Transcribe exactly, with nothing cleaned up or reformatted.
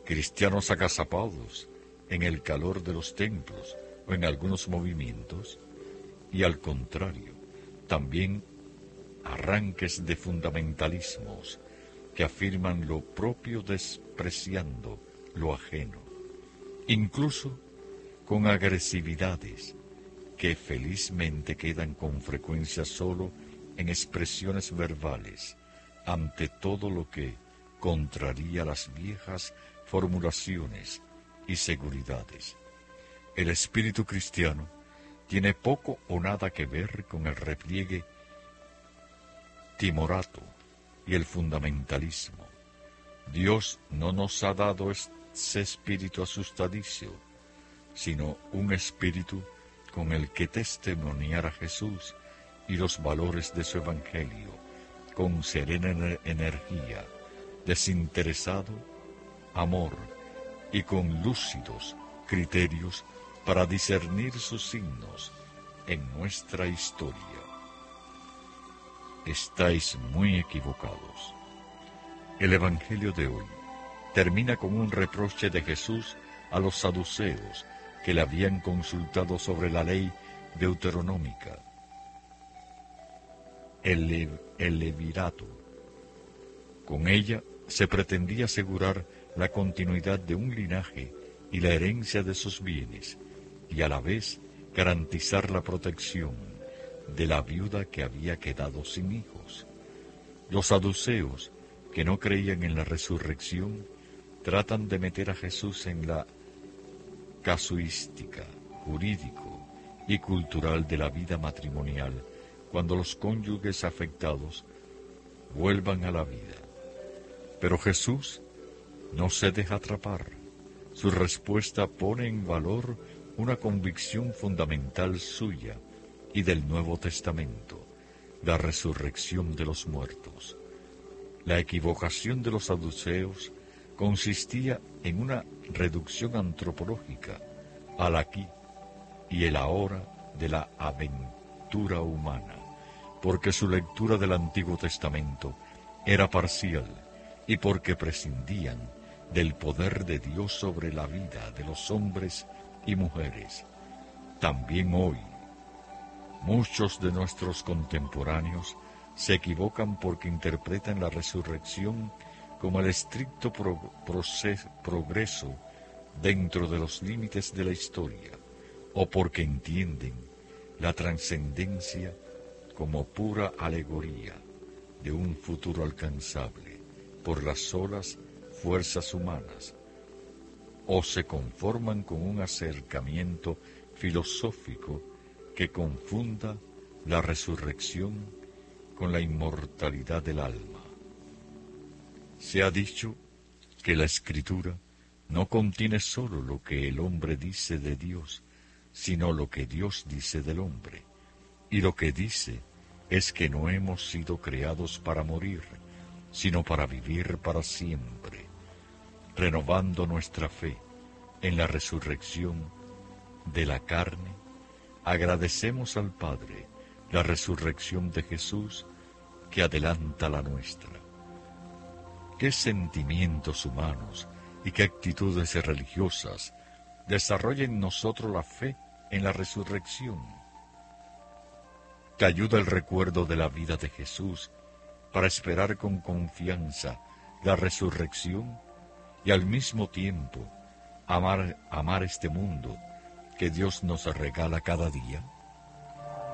cristianos agazapados en el calor de los templos o en algunos movimientos, y al contrario, también arranques de fundamentalismos que afirman lo propio despreciando lo ajeno, incluso con agresividades que felizmente quedan con frecuencia solo en expresiones verbales ante todo lo que contraría las viejas formulaciones y seguridades. El espíritu cristiano tiene poco o nada que ver con el repliegue timorato y el fundamentalismo. Dios no nos ha dado ese espíritu asustadizo, sino un espíritu con el que testimoniar a Jesús y los valores de su evangelio con serena energía, desinteresado amor y con lúcidos criterios para discernir sus signos en nuestra historia. Estáis muy equivocados. El Evangelio de hoy termina con un reproche de Jesús a los saduceos que le habían consultado sobre la ley deuteronómica, el, le, el levirato. Con ella se pretendía asegurar la continuidad de un linaje y la herencia de sus bienes, y a la vez garantizar la protección de la viuda que había quedado sin hijos. Los saduceos, que no creían en la resurrección, tratan de meter a Jesús en la casuística, jurídico y cultural de la vida matrimonial, cuando los cónyuges afectados vuelvan a la vida. Pero Jesús no se deja atrapar. Su respuesta pone en valor una convicción fundamental suya y del Nuevo Testamento, la resurrección de los muertos. La equivocación de los saduceos consistía en una reducción antropológica al aquí y el ahora de la aventura humana, porque su lectura del Antiguo Testamento era parcial y porque prescindían del poder de Dios sobre la vida de los hombres y mujeres. También hoy, muchos de nuestros contemporáneos se equivocan porque interpretan la resurrección como el estricto pro proceso, progreso dentro de los límites de la historia, o porque entienden la trascendencia como pura alegoría de un futuro alcanzable por las solas fuerzas humanas, o se conforman con un acercamiento filosófico que confunda la resurrección con la inmortalidad del alma. Se ha dicho que la Escritura no contiene sólo lo que el hombre dice de Dios, sino lo que Dios dice del hombre. Y lo que dice es que no hemos sido creados para morir, sino para vivir para siempre, renovando nuestra fe en la resurrección de la carne. Agradecemos al Padre la resurrección de Jesús que adelanta la nuestra. ¿Qué sentimientos humanos y qué actitudes religiosas desarrolla en nosotros la fe en la resurrección? ¿Te ayuda el recuerdo de la vida de Jesús para esperar con confianza la resurrección y al mismo tiempo amar, amar este mundo que Dios nos regala cada día?